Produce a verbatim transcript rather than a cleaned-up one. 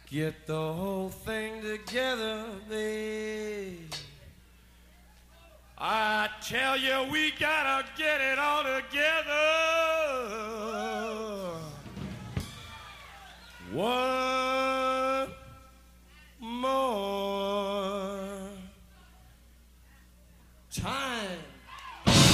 Get the whole thing together, babe. I tell you, we gotta get it all together. One more time.